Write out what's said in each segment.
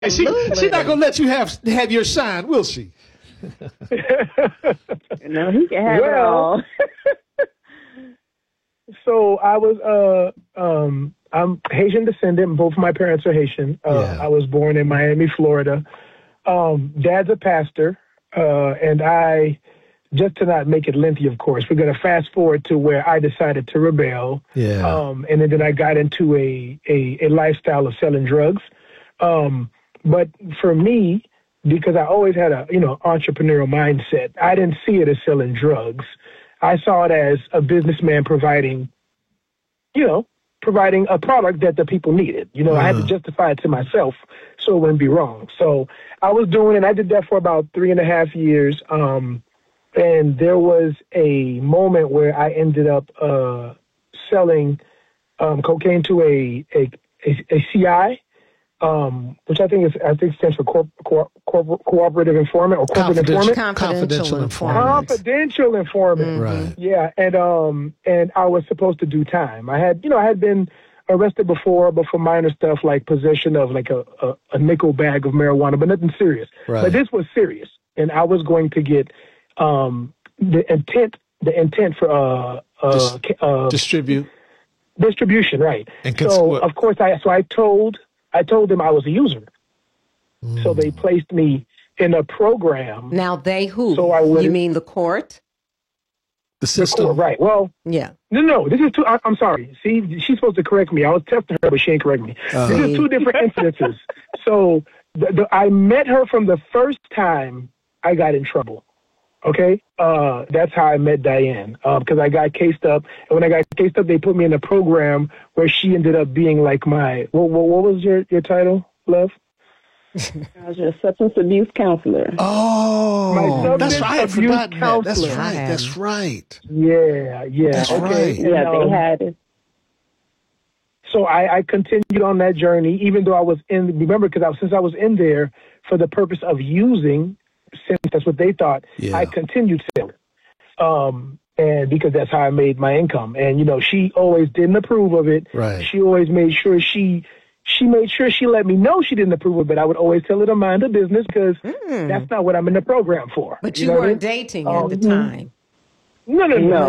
She's not gonna let you have your shine, will she? No, he can have it all. So I was, I'm Haitian descendant. Both of my parents are Haitian. I was born in Miami, Florida. Dad's a pastor, and I, just to not make it lengthy, of course, we're going to fast forward to where I decided to rebel. And then I got into a lifestyle of selling drugs. But for me, because I always had a, entrepreneurial mindset, I didn't see it as selling drugs. I saw it as a businessman providing a product that the people needed. I had to justify it to myself so it wouldn't be wrong. So I was doing it. I did that for about 3.5 years. And there was a moment where I ended up selling cocaine to a CI, which I think stands for cooperative informant or corporate informant. Confidential informant. Confidential informant. Right. Yeah, and I was supposed to do time. I had been arrested before, but for minor stuff like possession of like a nickel bag of marijuana, but nothing serious. Right. But this was serious, and I was going to get the intent for distribution, right? And so of course I told them I was a user. So they placed me in a program. Now they who? So you mean the court? The system, the court, right? Well, yeah. No. This is two. I'm sorry. See, she's supposed to correct me. I was testing her, but she ain't correct me. This is two different incidences. So I met her from the first time I got in trouble. Okay, that's how I met Diane, because I got cased up, and when I got cased up, they put me in a program where she ended up being like my, what was your title, love? I was a substance abuse counselor. Oh, that's right. I forgot that. That's right. Yeah. That's okay. right. Yeah, they had it. So I continued on that journey, even though I was since I was in there for the purpose of using, since that's what they thought, I continued selling. And because that's how I made my income. And, she always didn't approve of it. Right. She always made sure she let me know she didn't approve of it. I would always tell her to mind her business because that's not what I'm in the program for. But you weren't dating at the time. No.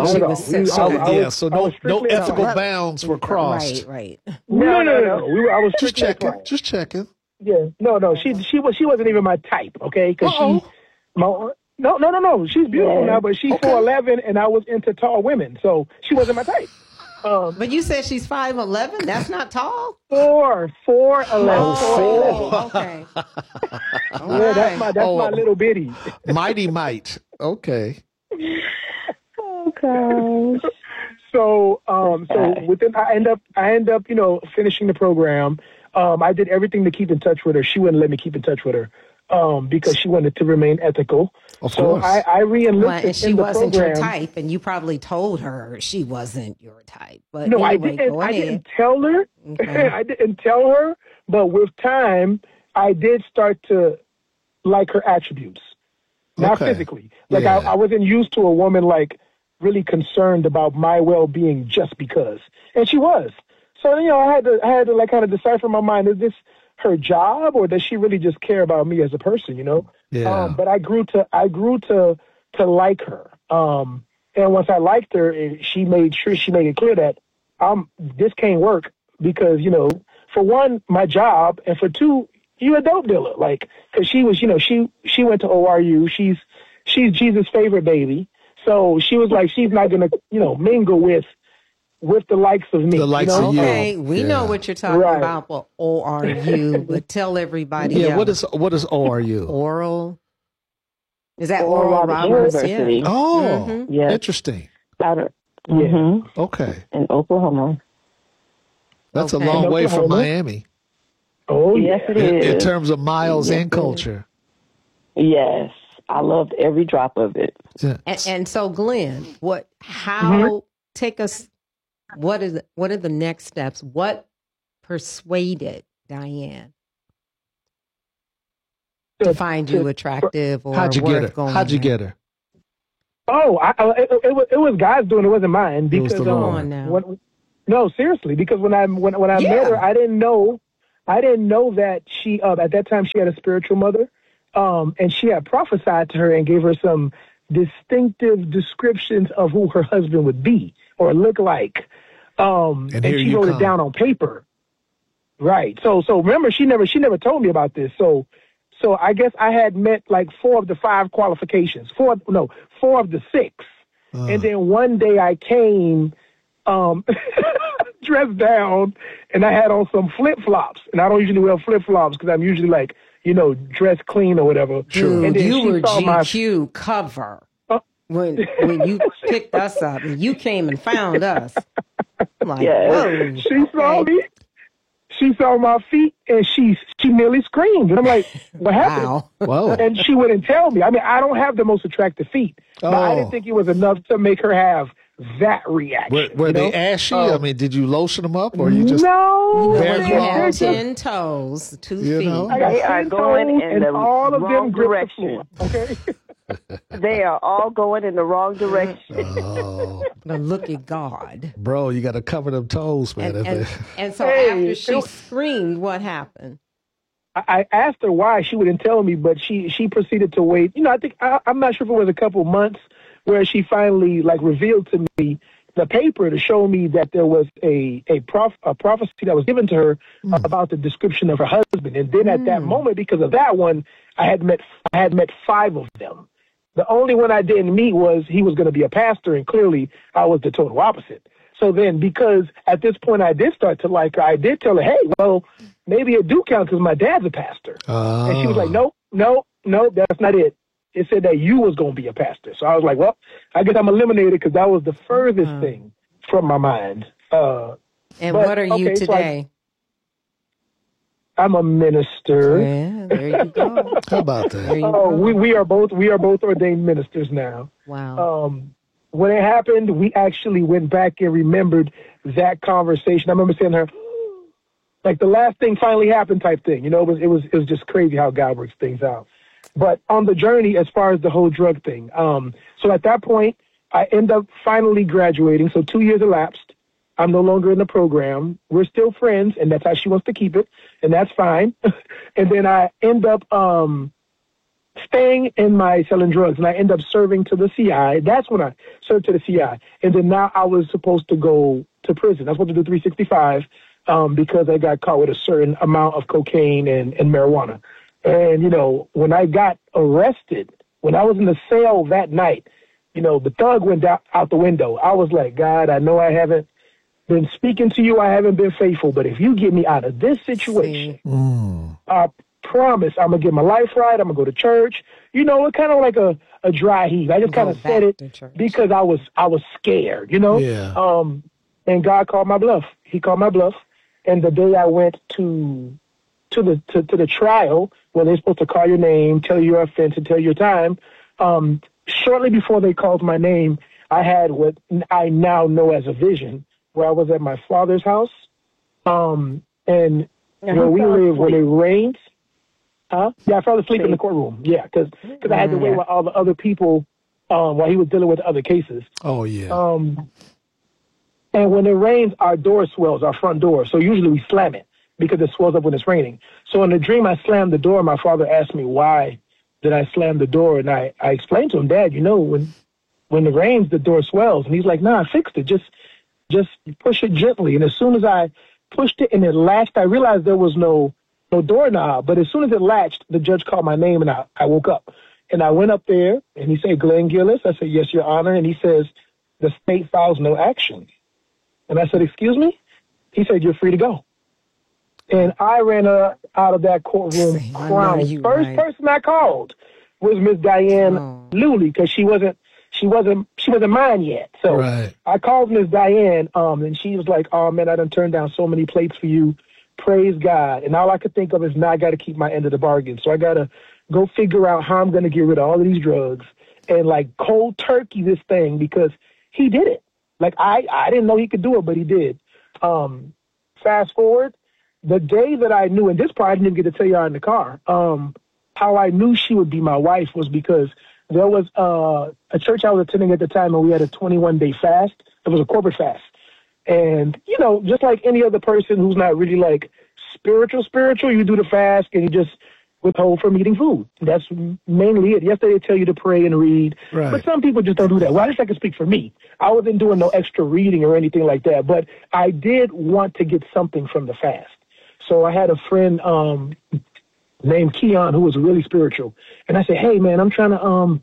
So no ethical bounds were crossed. Right. No. I was just checking. Yeah, no. She wasn't even my type. Okay, because no. She's beautiful now, but she's 4'11", and I was into tall women, so she wasn't my type. But you said she's 5'11". That's not tall. 4'11". Oh, okay. Yeah, that's my little bitty. Mighty might. Okay. Oh gosh. So I end up finishing the program. I did everything to keep in touch with her. She wouldn't let me keep in touch with her because she wanted to remain ethical. Of course. I re-enlisted and she in the wasn't program. your type, and you probably told her she wasn't your type. But no, anyway, I didn't tell her. Okay. I didn't tell her, but with time, I did start to like her attributes. Not physically. Like I wasn't used to a woman like really concerned about my well-being just because. And she was. So, I had to like kind of decipher in my mind, is this her job or does she really just care about me as a person, Yeah. But I grew to like her. And once I liked her, she made it clear that this can't work because, for one, my job, and for two, you a dope dealer. Like, cause she was, she went to ORU. She's Jesus' favorite baby. So she was like, she's not going to, mingle with the likes of me. The likes of you. Okay, we know what you're talking about, but ORU, but tell everybody. Yeah, what is ORU? Oral. Is that Oral Roberts? University. Yeah. Oh, interesting. Okay. In Oklahoma. That's a long way from Miami. Oh, yes, it is. In terms of miles and culture. Yes. I loved every drop of it. Yeah. And so, Glenn, take us, what are the next steps? What persuaded Diane to find you attractive or how'd you get her? going? How'd you get her? Oh, it was guys doing it. Wasn't mine because no, seriously, because when I met her, I didn't know I didn't know that she, at that time, she had a spiritual mother, and she had prophesied to her and gave her some distinctive descriptions of who her husband would be or look like. And she wrote it down on paper. Right. So remember, she never told me about this. So I guess I had met like 4 of the 5 qualifications, 4 of the 6. And then one day I came, dressed down, and I had on some flip-flops. And I don't usually wear flip-flops because I'm usually like, dressed clean or whatever. Sure. And then you were GQ cover when you picked us up and you came and found us. I'm like, whoa. She saw me. She saw my feet and she nearly screamed. And I'm like, what happened? Wow. Whoa. And she wouldn't tell me. I mean, I don't have the most attractive feet, but I didn't think it was enough to make her have that reaction. Were they ashy? I mean, did you lotion them up or you just... No. You have 10 toes, 2 feet. They are going in the wrong direction. Okay? They are all going in the wrong direction. But look at God. Bro, you got to cover them toes, man. And so after she screamed, what happened? I asked her why. She wouldn't tell me, but she proceeded to wait. I think, I'm not sure if it was a couple months where she finally revealed to me the paper to show me that there was a prophecy that was given to her about the description of her husband. And then at that moment, because of that one, I had met 5 of them. The only one I didn't meet was he was going to be a pastor, and clearly I was the total opposite. So then, because at this point I did start to like her, I did tell her, hey, well, maybe it do count because my dad's a pastor. And she was like, no, that's not it. It said that you was going to be a pastor. So I was like, well, I guess I'm eliminated because that was the furthest thing from my mind. And what are you today? I'm a minister. Yeah, there you go. How about that? We are both ordained ministers now. Wow. When it happened, we actually went back and remembered that conversation. I remember saying to her, like the last thing finally happened type thing. It was just crazy how God works things out. But on the journey, as far as the whole drug thing, so at that point, I end up finally graduating. So 2 years elapsed. I'm no longer in the program. We're still friends, and that's how she wants to keep it, and that's fine. And then I end up staying in my selling drugs, and I end up serving to the CI. That's when I served to the CI. And then now I was supposed to go to prison. I was supposed to do 365 because I got caught with a certain amount of cocaine and marijuana. And, when I got arrested, when I was in the cell that night, the thug went out the window. I was like, God, I know I haven't been speaking to you. I haven't been faithful. But if you get me out of this situation, I promise I'm going to get my life right. I'm going to go to church. It's kind of like a dry heave. I just kind of said it because I was scared, Yeah. And God called my bluff. He called my bluff. And the day I went to the trial where they're supposed to call your name, tell you your offense, and tell your time, shortly before they called my name, I had what I now know as a vision, where I was at my father's house, and where we live, when it rains. Yeah, I fell asleep in the courtroom. Yeah, because I had to wait with all the other people while he was dealing with other cases. Oh, yeah. And when it rains, our door swells, our front door. So usually we slam it because it swells up when it's raining. So in the dream, I slammed the door. My father asked me why did I slam the door, and I explained to him, Dad, when it rains, the door swells. And he's like, nah, I fixed it. Just push it gently. And as soon as I pushed it and it latched, I realized there was no doorknob. But as soon as it latched, the judge called my name, and I woke up. And I went up there, and he said, Glenn Gillis. I said, yes, Your Honor. And he says, the state files no action. And I said, excuse me? He said, you're free to go. And I ran out of that courtroom crying. First person I called was Miss Diane Luley, because she wasn't mine yet. So I called Miss Diane, and she was like, oh, man, I done turned down so many plates for you. Praise God. And all I could think of is now I got to keep my end of the bargain. So I got to go figure out how I'm going to get rid of all of these drugs and cold turkey this thing, because he did it. I didn't know he could do it, but he did. Fast forward, the day that I knew, and this part I didn't even get to tell y'all in the car, how I knew she would be my wife was because there was a church I was attending at the time, and we had a 21-day fast. It was a corporate fast. And, just like any other person who's not really spiritual, you do the fast and you just withhold from eating food. That's mainly it. Yesterday they tell you to pray and read, but some people just don't do that. Well, I guess I can speak for me. I wasn't doing no extra reading or anything like that, but I did want to get something from the fast. So I had a friend named Keon who was really spiritual, and I said, hey man, I'm trying to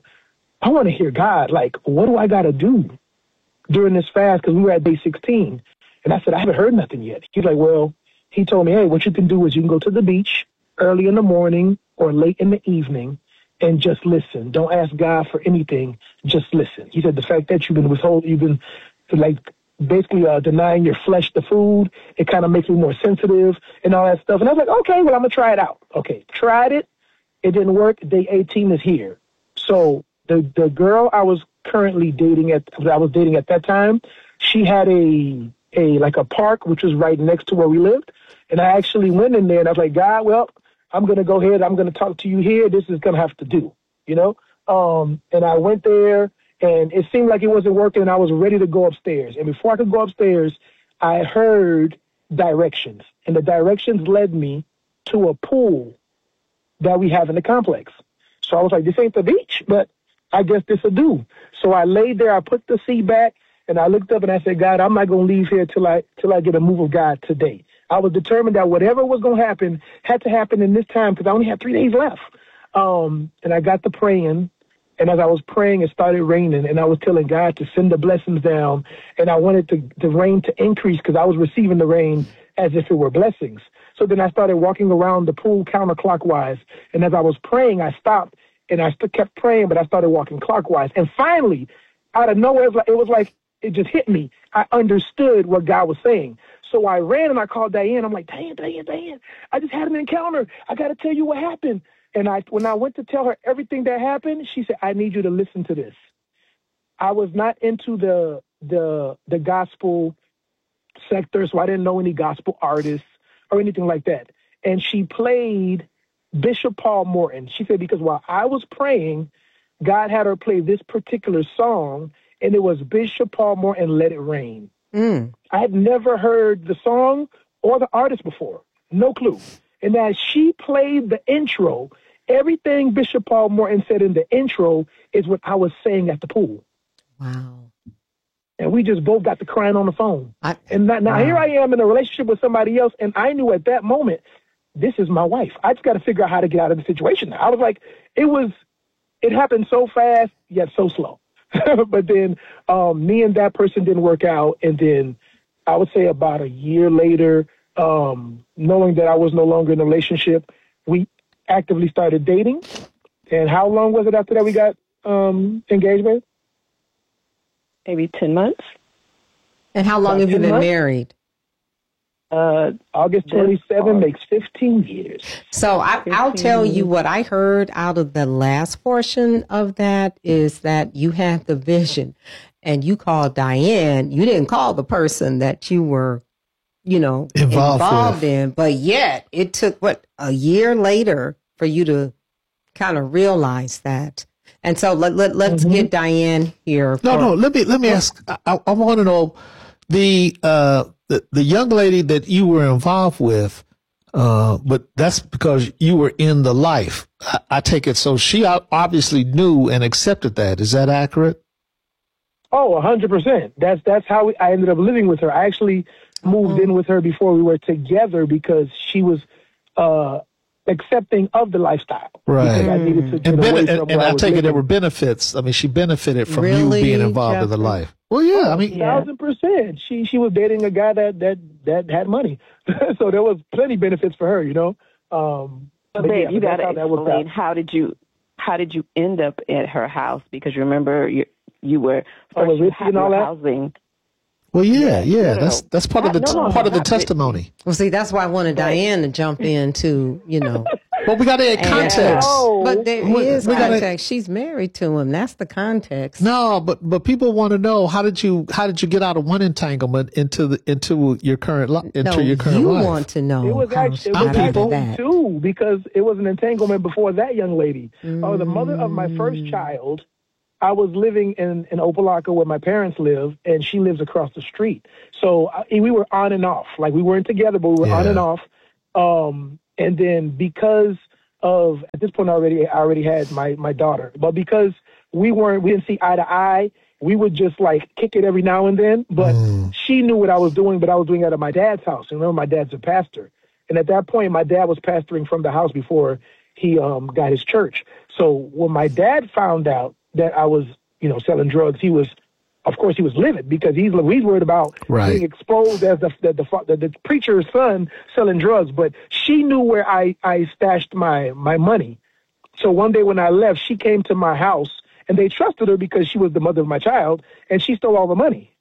I want to hear God. Like, what do I got to do during this fast? Because we were at day 16, and I said, I haven't heard nothing yet. He's like, well, he told me, hey, what you can do is you can go to the beach early in the morning or late in the evening and just listen. Don't ask God for anything. Just listen. He said the fact that you've been like basically denying your flesh the food, it kind of makes me more sensitive and all that stuff. And I was like, okay, well, I'm going to try it out. Okay, tried it. It didn't work. Day 18 is here. So the girl I was dating at that time, she had a park, which was right next to where we lived. And I actually went in there and I was like, God, well, I'm going to go ahead. I'm going to talk to you here. This is going to have to do, you know? And I went there and it seemed like it wasn't working and I was ready to go upstairs. And before I could go upstairs, I heard directions, and the directions led me to a pool that we have in the complex. So I was like, this ain't the beach, but I guess this will do. So I laid there, I put the seat back, and I looked up and I said, God, I'm not going to leave here till I get a move of God today. I was determined that whatever was going to happen had to happen in this time because I only had 3 days left. And I got to praying, and as I was praying, it started raining, and I was telling God to send the blessings down, and I wanted the rain to increase because I was receiving the rain as if it were blessings. So then I started walking around the pool counterclockwise, and as I was praying, I stopped, and I kept praying, but I started walking clockwise. And finally, out of nowhere, it was like it just hit me. I understood what God was saying. So I ran and I called Diane. I'm like, Diane, I just had an encounter. I got to tell you what happened. And when I went to tell her everything that happened, she said, I need you to listen to this. I was not into the gospel sector, so I didn't know any gospel artists or anything like that. And she played Bishop Paul Morton. She said, because while I was praying, God had her play this particular song, and it was Bishop Paul Morton, Let It Rain. I had never heard the song or the artist before. No clue. And as she played the intro, everything Bishop Paul Morton said in the intro is what I was saying at the pool. Wow. And we just both got to crying on the phone. Now here I am in a relationship with somebody else, and I knew at that moment, this is my wife. I just got to figure out how to get out of the situation. I was like, it happened so fast, yet so slow. But then me and that person didn't work out. And then I would say about a year later, knowing that I was no longer in a relationship, we actively started dating. And how long was it after that we got engaged, babe? Maybe 10 months. And how long have you been married? August 27 makes 15 years. So I'll tell you what I heard out of the last portion of that is that you had the vision and you called Diane. You didn't call the person that you were, involved in, but yet it took a year later for you to kind of realize that. And so let's get Diane here. No. Let me ask. I want to know the young lady that you were involved with, but that's because you were in the life. I take it. So she obviously knew and accepted that. Is that accurate? Oh, 100%. That's how I ended up living with her. I actually moved in with her before we were together because she was accepting of the lifestyle. Right. I needed to get away from and I take it there were benefits. I mean, she benefited from you being involved in the life. Well, yeah, 1,000%. She was dating a guy that had money, so there was plenty benefits for her, But babe, you got to explain how did you end up at her house? Because remember you were first you had your housing. Well, yeah. That's part of the testimony. Well, see, that's why I wanted Diane to jump in to, Well, we got to add context. But there is context. She's married to him. That's the context. No, but people want to know how did you get out of one entanglement into your current life? You want to know. It was actually too, because it was an entanglement before that young lady. The mother of my first child. I was living in Opelika where my parents live, and she lives across the street. So we were on and off. Like, we weren't together, but we were on and off. And then because of, at this point I already had my daughter, but because we didn't see eye to eye, we would just like kick it every now and then. But she knew what I was doing, but I was doing it at my dad's house. And remember, my dad's a pastor. And at that point, my dad was pastoring from the house before he got his church. So when my dad found out that I was, selling drugs, he was livid because he's worried about being exposed as the preacher's son selling drugs. But she knew where I stashed my money. So one day when I left, she came to my house, and they trusted her because she was the mother of my child, and she stole all the money.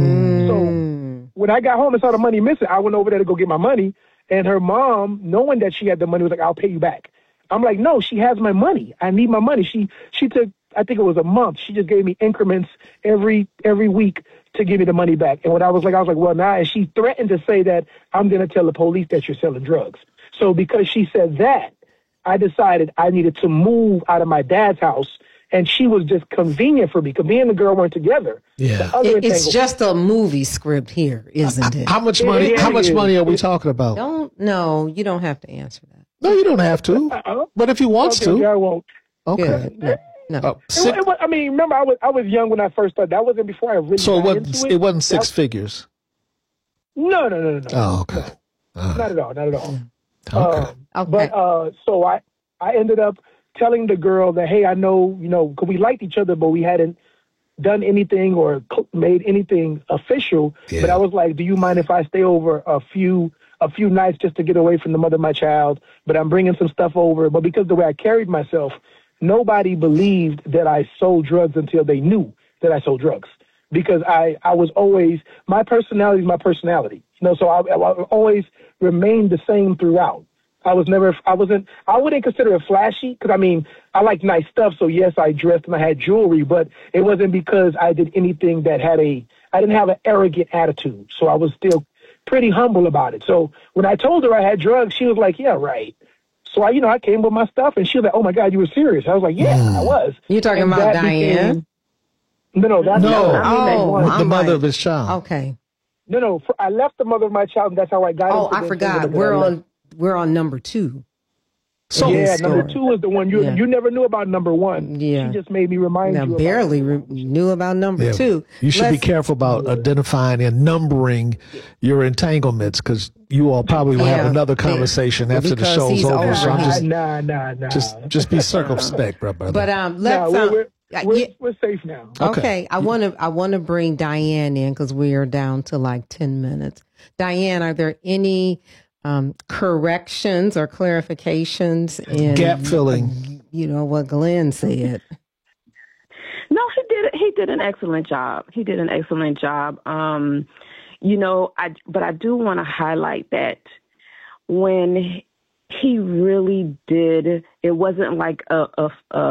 So when I got home and saw the money missing, I went over there to go get my money, and her mom, knowing that she had the money, was like, "I'll pay you back." I'm like, "No, she has my money. I need my money." She took, I think it was a month. She just gave me increments every week to give me the money back. And when I was like, well, now, and she threatened to say that I'm going to tell the police that you're selling drugs. So because she said that, I decided I needed to move out of my dad's house. And she was just convenient for me because me and the girl weren't together. Yeah, it's just a movie script here, isn't it? How much money? How much money are we talking about? You don't have to answer that. No, you don't have to. But if you want to, I won't. Okay. No. Remember, I was young when I first started. That wasn't before I really. So got into it wasn't six figures. No. Oh, okay. No. Not at all. Okay. But so I ended up telling the girl that, hey, I know, because we liked each other, but we hadn't done anything or made anything official. Yeah. But I was like, do you mind if I stay over a few nights just to get away from the mother of my child? But I'm bringing some stuff over. But because of the way I carried myself, nobody believed that I sold drugs until they knew that I sold drugs. Because I was always, my personality is my personality. So I always remained the same throughout. I wouldn't consider it flashy because, I like nice stuff. So, yes, I dressed and I had jewelry, but it wasn't because I did anything that I didn't have an arrogant attitude. So I was still pretty humble about it. So when I told her I had drugs, she was like, yeah, right. So I came with my stuff and she was like, oh my God, you were serious. I was like, yeah, I was. You're talking about Diane? That's the mother of his child. Okay. No, I left the mother of my child and that's how I got into I forgot. We're on number 2. So number 2 is the one you never knew about number 1. Yeah, she just made me remind you. Barely knew about number 2. You should be careful about identifying and numbering your entanglements because you all probably will have another conversation after the show's over. So I'm just be circumspect, brother. But we're safe now. Okay, I want to bring Diane in because we are down to like 10 minutes. Diane, are there any corrections or clarifications in gap filling? What Glenn said. No, he did an excellent job. But I do want to highlight that when he really did, it wasn't like a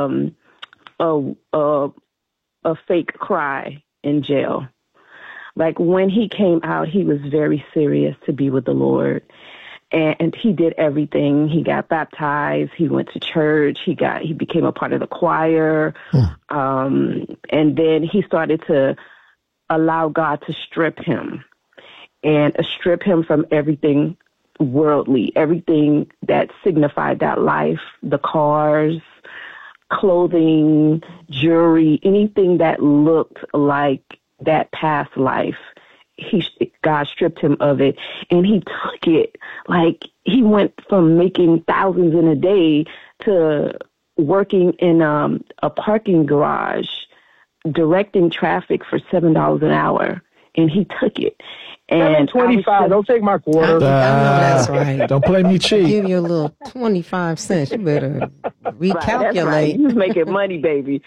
fake cry in jail. Like when he came out, he was very serious to be with the Lord. And he did everything. He got baptized. He went to church. He became a part of the choir. And then he started to allow God to strip him from everything worldly, everything that signified that life, the cars, clothing, jewelry, anything that looked like that past life. God stripped him of it, and he took it. Like he went from making thousands in a day to working in a parking garage, directing traffic for $7 an hour, and he took it. And 25. Don't take my quarter. I know that's right. Don't play me cheap. Give you a little 25 cents. You better recalculate. Right, you was making money, baby.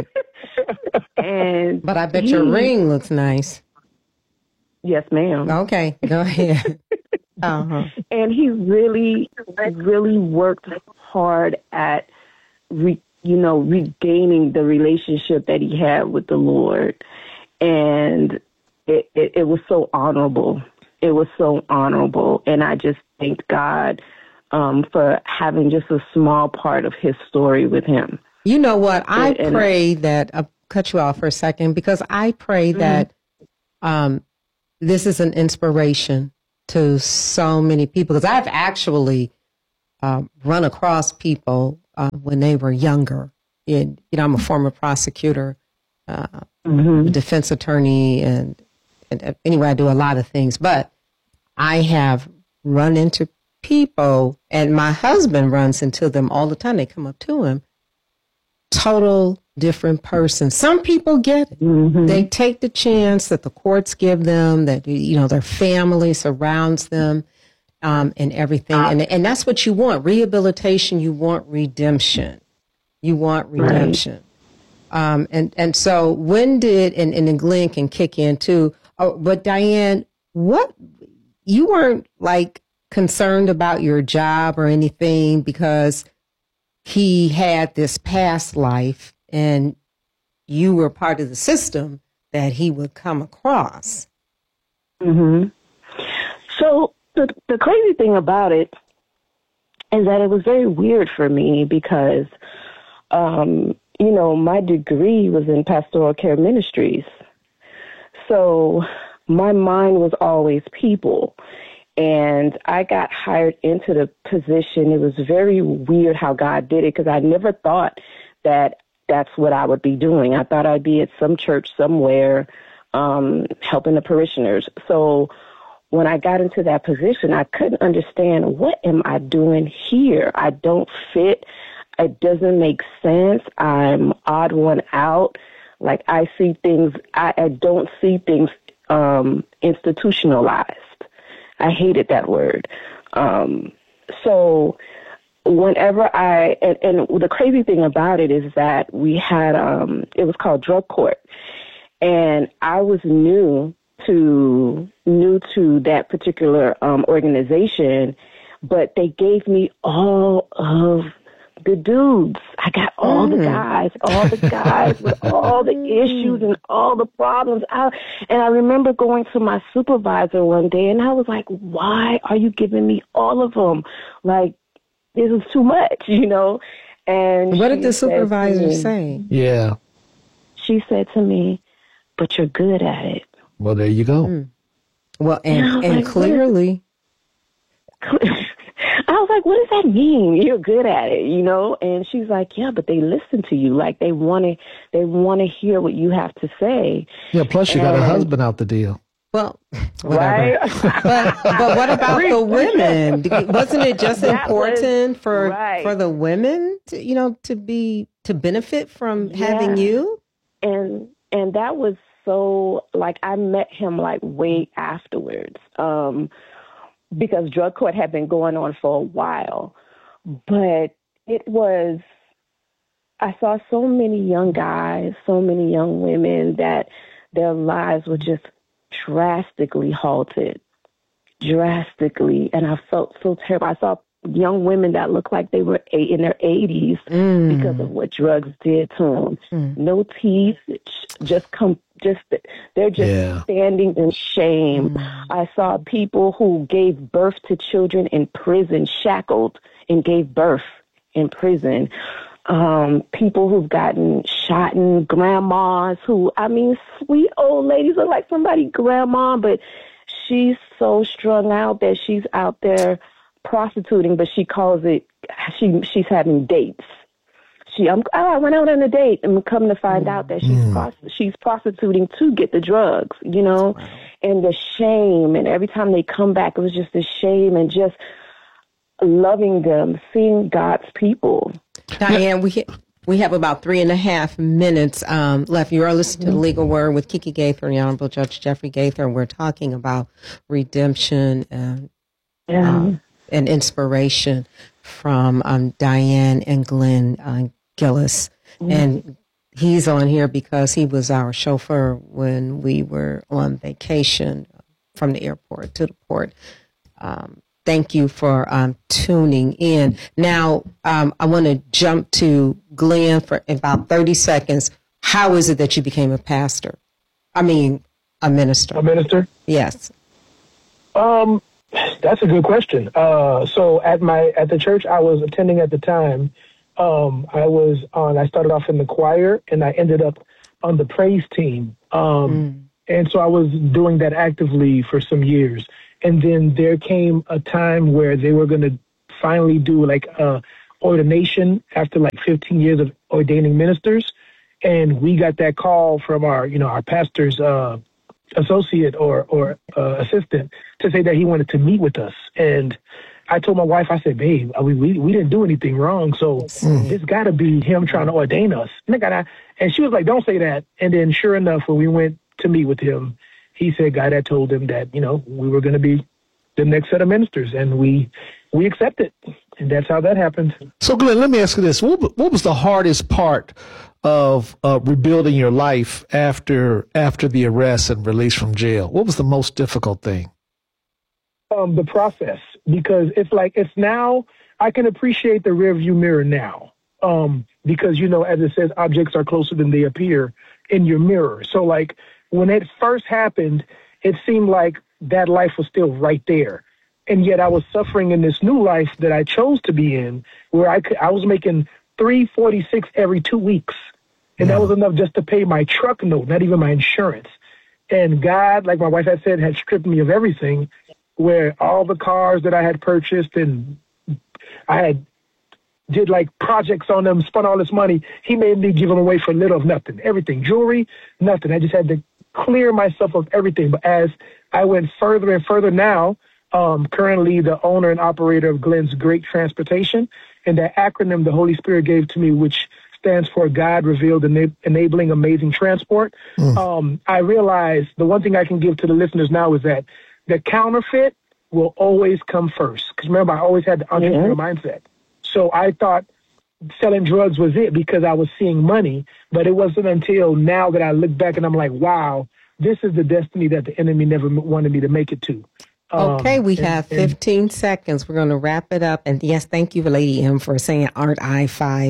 But I bet your ring looks nice. Yes, ma'am. Okay, go ahead. And he really, really worked hard at, regaining the relationship that he had with the Lord. And it was so honorable. It was so honorable. And I just thank God for having just a small part of his story with him. You know what? I pray that, I'll cut you off for a second, because I pray that this is an inspiration to so many people, because I've actually run across people when they were younger. And, I'm a former prosecutor, defense attorney, and anyway, I do a lot of things. But I have run into people, and my husband runs into them all the time. They come up to him, total different person. Some people get it. Mm-hmm. They take the chance that the courts give them, that, their family surrounds them, and everything. And that's what you want. Rehabilitation, you want redemption. You want redemption. Right. And so when did, and then Glenn can kick in too. Oh, but Diane, you weren't like concerned about your job or anything because he had this past life and you were part of the system that he would come across. Mm-hmm. So the crazy thing about it is that it was very weird for me because, my degree was in pastoral care ministries. So my mind was always people. And I got hired into the position. It was very weird how God did it because I never thought that that's what I would be doing. I thought I'd be at some church somewhere helping the parishioners. So when I got into that position, I couldn't understand, what am I doing here? I don't fit. It doesn't make sense. I'm odd one out. Like I see things, I don't see things institutionalized. I hated that word. So whenever and the crazy thing about it is that we had, it was called drug court. And I was new to that particular organization, but they gave me all of the dudes. I got all the guys with all the issues and all the problems. And I remember going to my supervisor one day and I was like, why are you giving me all of them? Like, this is too much, And what did the supervisor say? Yeah. She said to me, but you're good at it. Well, there you go. Well, and like, clearly. I was like, what does that mean? You're good at it, And she's like, yeah, but they listen to you. Like they want to hear what you have to say. Yeah. Plus, you got a husband out the deal. Well, whatever. Right? but what about the women? Wasn't it just important for the women to benefit from having you? And that was so, like, I met him like way afterwards. Because drug court had been going on for a while. But I saw so many young guys, so many young women that their lives were just drastically halted. Drastically. And I felt so terrible. I saw young women that looked like they were in their 80s because of what drugs did to them. No teeth, they're just standing in shame. I saw people who gave birth to children in prison, shackled, and gave birth in prison. People who've gotten shot, and grandmas sweet old ladies look like somebody's grandma, but she's so strung out that she's out there prostituting, but she calls it, she's having dates. I went out on a date and come to find out that she's prostituting to get the drugs, Wow. And the shame, and every time they come back, it was just the shame and just loving them, seeing God's people. Diane, we have about 3.5 minutes left. You are listening to The Legal Word with Kiki Gaither and the Honorable Judge Jeffrey Gaither. We're talking about redemption and inspiration from Diane and Glenn Gillis. And he's on here because he was our chauffeur when we were on vacation from the airport to the port. Thank you for tuning in. Now, I want to jump to Glenn for about 30 seconds. How is it that you became a pastor? I mean, a minister. A minister? Yes. That's a good question. So at the church I was attending at the time, I started off in the choir and I ended up on the praise team. And so I was doing that actively for some years. And then there came a time where they were going to finally do like ordination after like 15 years of ordaining ministers. And we got that call from our pastor's associate or assistant to say that he wanted to meet with us. And I told my wife, I said, babe, we didn't do anything wrong. So this got to be him trying to ordain us. And she was like, don't say that. And then sure enough, when we went to meet with him, he said God had told him that, we were going to be the next set of ministers. And we accepted. And that's how that happened. So Glenn, let me ask you this. What was the hardest part of rebuilding your life after the arrest and release from jail? What was the most difficult thing? The process, because it's now I can appreciate the rear view mirror now, because, as it says, objects are closer than they appear in your mirror. So like when it first happened, it seemed like that life was still right there. And yet I was suffering in this new life that I chose to be in, where I was making $346 every 2 weeks. And that was enough just to pay my truck note, not even my insurance. And God, like my wife had said, had stripped me of everything, where all the cars that I had purchased and I had did like projects on them, spent all this money. He made me give them away for little of nothing. Everything, jewelry, nothing. I just had to clear myself of everything. But as I went further and further now, currently the owner and operator of Glenn's Great Transportation, and that acronym the Holy Spirit gave to me, which stands for God Revealed Enabling Amazing Transport. I realized the one thing I can give to the listeners now is that the counterfeit will always come first. Because remember, I always had the entrepreneurial mindset. So I thought selling drugs was it because I was seeing money. But it wasn't until now that I look back and I'm like, wow, this is the destiny that the enemy never wanted me to make it to. Okay, we have 15 seconds. We're going to wrap it up. And yes, thank you, Lady M, for saying, aren't I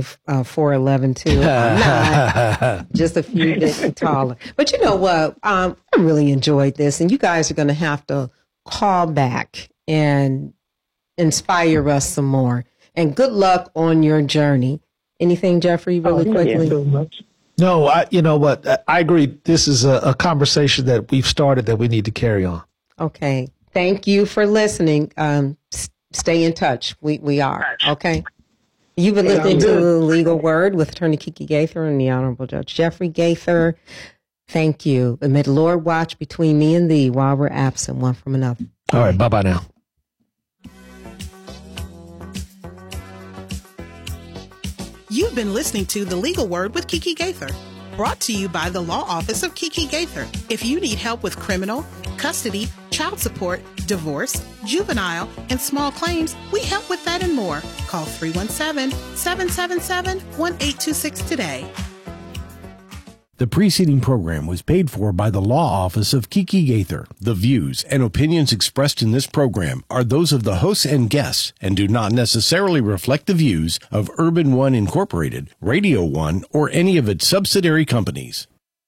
5'4", too? I'm not. Just a few bit taller. But you know what? I really enjoyed this. And you guys are going to have to call back and inspire us some more. And good luck on your journey. Anything, Jeffrey, really quickly? Thank you so much. No, you know what? I agree. This is a conversation that we've started that we need to carry on. Okay. Thank you for listening. Stay in touch. We are. Okay. You've been listening to The Legal Word with Attorney Kiki Gaither and the Honorable Judge Jeffrey Gaither. Thank you. And may the Lord watch between me and thee while we're absent one from another. All right. Bye-bye now. You've been listening to The Legal Word with Kiki Gaither, brought to you by the Law Office of Kiki Gaither. If you need help with criminal, custody, child support, divorce, juvenile, and small claims, we help with that and more. Call 317-777-1826 today. The preceding program was paid for by the Law Office of Kiki Gaither. The views and opinions expressed in this program are those of the hosts and guests and do not necessarily reflect the views of Urban One Incorporated, Radio One, or any of its subsidiary companies.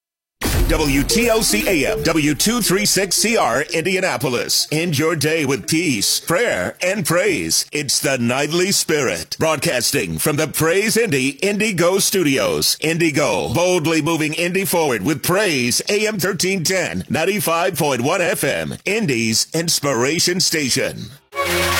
WTOC AM, W236CR, Indianapolis. End your day with peace, prayer, and praise. It's the Nightly Spirit. Broadcasting from the Praise Indy Indigo Studios. Indigo, boldly moving Indy forward with praise. AM 1310, 95.1 FM. Indy's Inspiration Station.